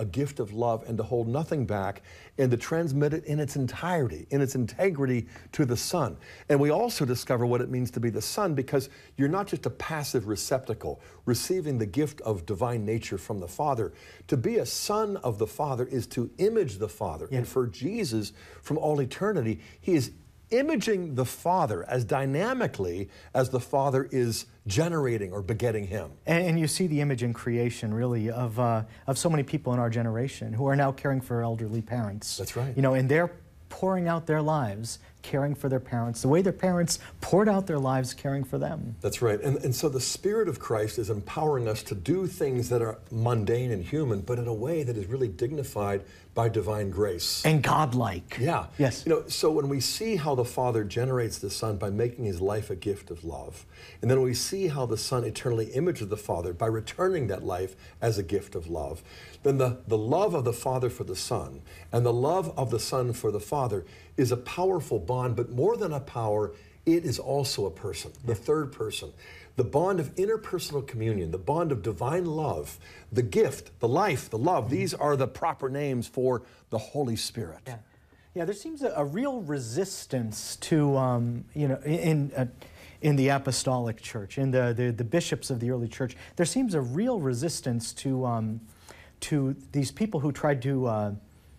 a gift of love and to hold nothing back and to transmit it in its entirety, in its integrity to the Son. And we also discover what it means to be the Son, because you're not just a passive receptacle receiving the gift of divine nature from the Father. To be a son of the Father is to image the Father. Yeah. And for Jesus, from all eternity, he is imaging the Father as dynamically as the Father is generating or begetting him. And you see the image in creation, really, of so many people in our generation who are now caring for elderly parents. That's right. You know, and they're pouring out their lives caring for their parents, the way their parents poured out their lives caring for them. That's right. And so the Spirit of Christ is empowering us to do things that are mundane and human, but in a way that is really dignified by divine grace. And godlike. Yeah. Yes. You know, so when we see how the Father generates the Son by making his life a gift of love, and then we see how the Son eternally images the Father by returning that life as a gift of love, then the love of the Father for the Son and the love of the Son for the Father is a powerful bond, but more than a power, it is also a person, the third person. The bond of interpersonal communion, the bond of divine love, the gift, the life, the love, these are the proper names for the Holy Spirit. Yeah, yeah, there seems a real resistance to, you know, in the apostolic church, in the bishops of the early church, there seems a real resistance to these people who tried to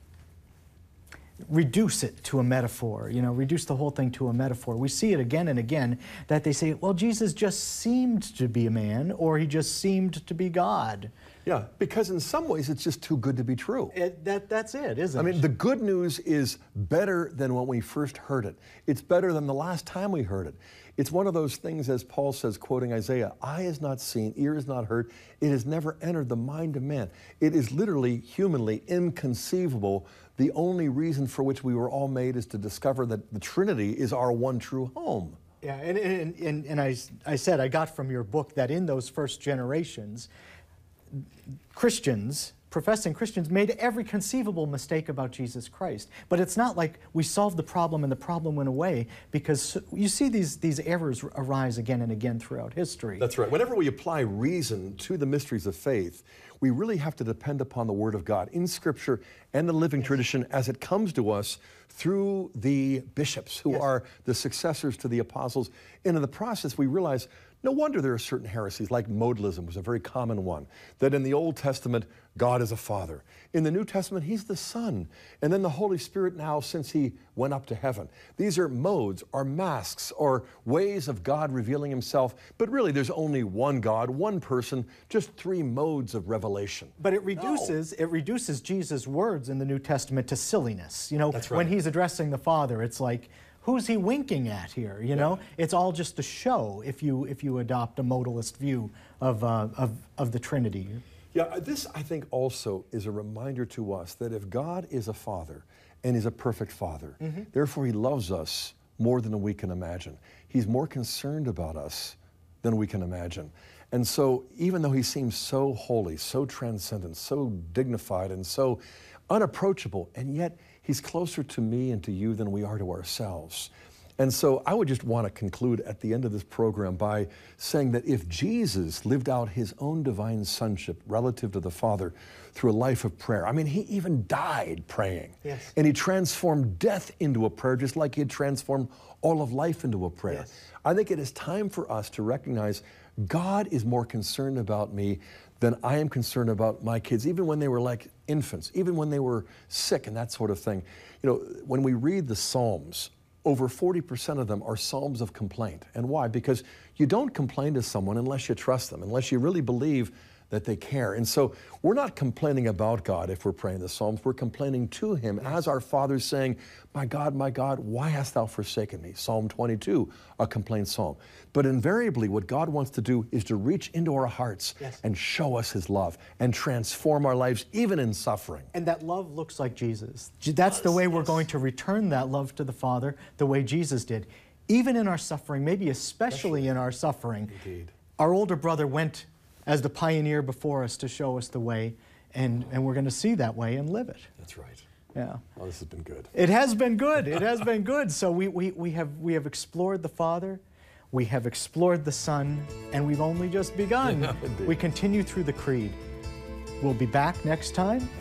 reduce it to a metaphor, you know, reduce the whole thing to a metaphor. We see it again and again that they say, well, Jesus just seemed to be a man, or he just seemed to be God. Yeah, because in some ways it's just too good to be true. That's it, isn't it? I mean, the good news is better than when we first heard it. It's better than the last time we heard it. It's one of those things, as Paul says, quoting Isaiah, eye is not seen, ear is not heard, it has never entered the mind of man. It is literally, humanly inconceivable. The only reason for which we were all made is to discover that the Trinity is our one true home. Yeah, and I said, I got from your book that in those first generations, Christians, professing Christians, made every conceivable mistake about Jesus Christ. But it's not like we solved the problem and the problem went away, because you see these errors arise again and again throughout history. That's right. Whenever we apply reason to the mysteries of faith, we really have to depend upon the Word of God in Scripture and the living tradition as it comes to us through the bishops, who are the successors to the apostles. And in the process, we realize no wonder there are certain heresies, like modalism was a very common one, that in the Old Testament, God is a Father. In the New Testament, he's the Son. And then the Holy Spirit now, since he went up to heaven. These are modes or masks or ways of God revealing himself. But really, there's only one God, one person, just three modes of revelation. But it reduces Jesus' words in the New Testament to silliness. You know, That's right. When he's addressing the Father, it's like, who's he winking at here? You know, it's all just a show if you adopt a modalist view of the Trinity. Yeah, this, I think, also is a reminder to us that if God is a Father, and he's a perfect Father, therefore he loves us more than we can imagine. He's more concerned about us than we can imagine. And so, even though he seems so holy, so transcendent, so dignified, and so unapproachable, and yet he's closer to me and to you than we are to ourselves. And so I would just want to conclude at the end of this program by saying that if Jesus lived out his own divine sonship relative to the Father through a life of prayer, I mean, he even died praying. Yes. And he transformed death into a prayer, just like he had transformed all of life into a prayer. Yes. I think it is time for us to recognize God is more concerned about me than I am concerned about my kids, even when they were like infants, even when they were sick and that sort of thing. You know, when we read the Psalms, over 40% of them are psalms of complaint. And why? Because you don't complain to someone unless you trust them, unless you really believe that they care. And so we're not complaining about God if we're praying the Psalms. We're complaining to him as our Father, saying, my God, why hast thou forsaken me? Psalm 22, a complaint psalm. But invariably, what God wants to do is to reach into our hearts and show us his love and transform our lives, even in suffering. And that love looks like Jesus. That's the way we're going to return that love to the Father, the way Jesus did. Even in our suffering, maybe especially in our suffering. Indeed. Our older brother went as the pioneer before us to show us the way, and we're going to see that way and live it. That's right. Yeah. Oh, this has been good. It has been good. It has been good. So we have explored the Father, we have explored the Son, and we've only just begun. Yeah, we continue through the Creed. We'll be back next time